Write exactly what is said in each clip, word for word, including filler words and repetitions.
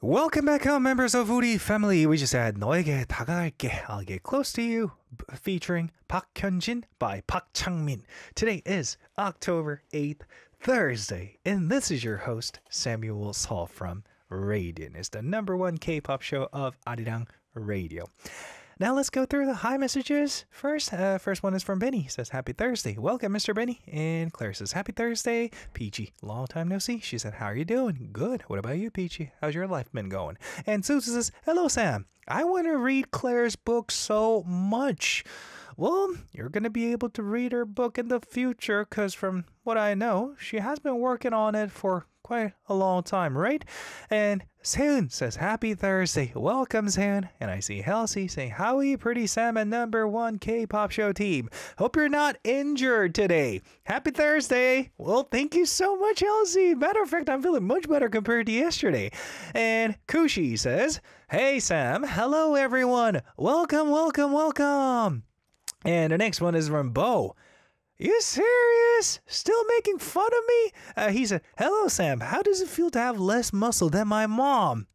Welcome back home, members of Woody family. We just had 너에게 다가갈게, I'll get close to you, featuring Park Hyunjin by Park Changmin. Today is October eighth, Thursday, and this is your host, Samuel Saul from Radiant. It's the number one K-pop show of Arirang Radio. Now let's go through the hi messages. First, uh, first one is from Benny. He says, Happy Thursday. Welcome, Mister Benny. And Claire says, Happy Thursday. Peachy, long time no see. She said, how are you doing? Good. What about you, Peachy? How's your life been going? And Susan says, hello, Sam. I want to read Claire's book so much. Well, you're going to be able to read her book in the future because from what I know, she has been working on it for quite a long time, right? And Seun says, Happy Thursday. Welcome, Seun. And I see Halsey saying, Howie, Pretty Sam, and number one K-pop show team. Hope you're not injured today. Happy Thursday. Well, thank you so much, Halsey. Matter of fact, I'm feeling much better compared to yesterday. And Kushi says, Hey, Sam. Hello, everyone. Welcome, welcome, welcome. And the next one is from Bo. You serious? Still making fun of me? Uh, he said, hello, Sam. How does it feel to have less muscle than my mom?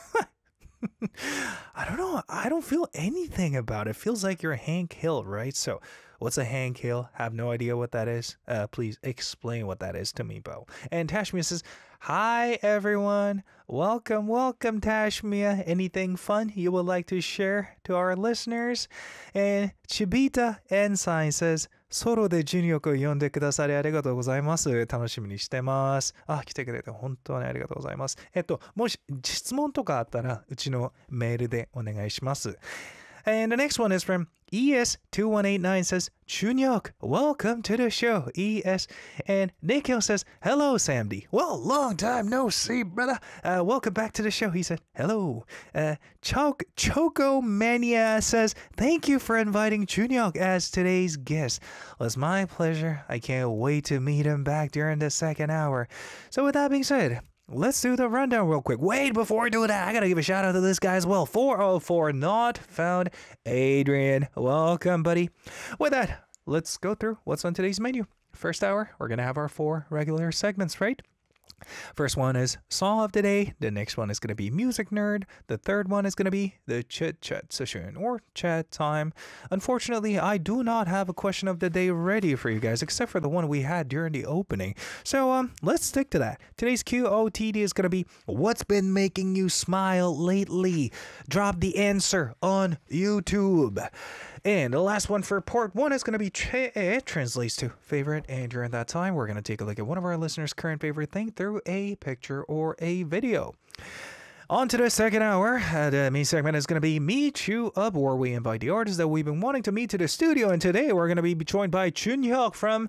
I don't know. I don't feel anything about it. It feels like you're Hank Hill, right? So what's a Hank Hill? Have no idea what that is. Uh, please explain what that is to me, Bo. And Tashmia says, hi, everyone. Welcome, welcome, Tashmia. Anything fun you would like to share to our listeners? And Chibita Ensign says, ソロでジュニオくん呼んでくださりありがとうございます。楽しみにしてます。あ、来てくれて本当にありがとうございます。えっと、もし質問とかあったら、うちのメールでお願いします。And the next one is from E S two one eight nine says, Chunyok, welcome to the show, E S. And Nikhil says, hello, Samdi. Well, long time no see, brother. Uh, welcome back to the show. He said, hello. Uh, Chok- Choco Mania says, thank you for inviting Chunyok as today's guest. Well, it's my pleasure. I can't wait to meet him back during the second hour. So with that being said, let's do the rundown real quick. Wait, before we do that, I gotta give a shout out to this guy as well. four oh four Not Found Adrian. Welcome, buddy. With that, let's go through what's on today's menu. First hour, we're gonna have our four regular segments, right? First one is Song of the Day. The next one is going to be Music Nerd. The third one is going to be the Chit Chat session or chat time. Unfortunately, I do not have a question of the day ready for you guys except for the one we had during the opening. So um, let's stick to that. Today's Q O T D is going to be What's been making you smile lately? Drop the answer on YouTube. And the last one for part one is going to be ch- it translates to favorite. And during that time, we're going to take a look at one of our listeners' current favorite thing through a picture or a video. On to the second hour, uh, the main segment is going to be Meet You Up, where we invite the artists that we've been wanting to meet to the studio. And today we're going to be joined by Chunhyuk from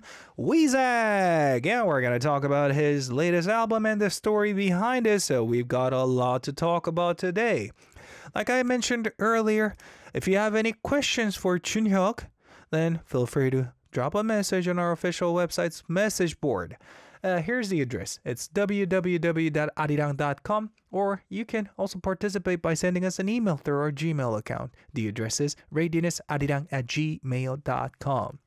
Weezag. Yeah, we're going to talk about his latest album and the story behind it. So we've got a lot to talk about today. Like I mentioned earlier, if you have any questions for Chunhyuk, then feel free to drop a message on our official website's message board. Uh, here's the address. It's w w w dot arirang dot com, or you can also participate by sending us an email through our Gmail account. The address is radianessarirang at gmail dot com.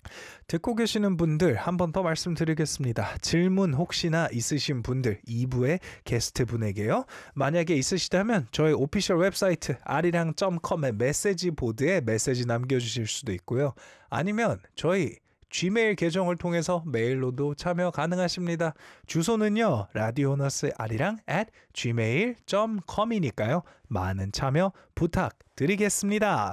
듣고 계시는 분들 한 번 더 말씀드리겠습니다. 질문 혹시나 있으신 분들 이 부의 게스트분에게요. 만약에 있으시다면 저희 오피셜 웹사이트 아리랑 닷 컴의 메시지 보드에 메시지 남겨주실 수도 있고요. 아니면 저희 Gmail 계정을 통해서 메일로도 참여 가능하십니다. 주소는요. 라디오너스 아리랑 at gmail dot com이니까요. 많은 참여 부탁드리겠습니다.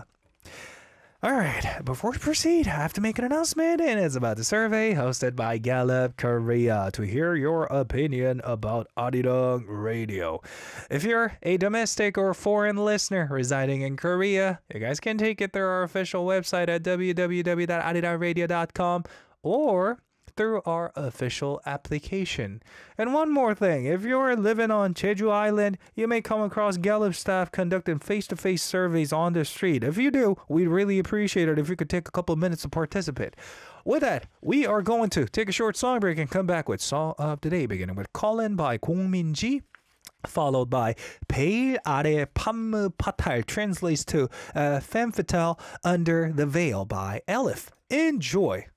Alright, before we proceed, I have to make an announcement, and it's about the survey hosted by Gallup Korea to hear your opinion about Arirang Radio. If you're a domestic or foreign listener residing in Korea, you guys can take it through our official website at w w w dot arirang radio dot com or through our official application. And one more thing, if you're living on Jeju Island, you may come across Gallup staff conducting face-to-face surveys on the street. If you do, we'd really appreciate it if you could take a couple of minutes to participate. With that, we are going to take a short song break and come back with Song of the Day, beginning with Call-In by Kong Min-ji, followed by 베일 아래 판무 파탈, translates to uh, Femme Fatale Under the Veil by Elif. Enjoy!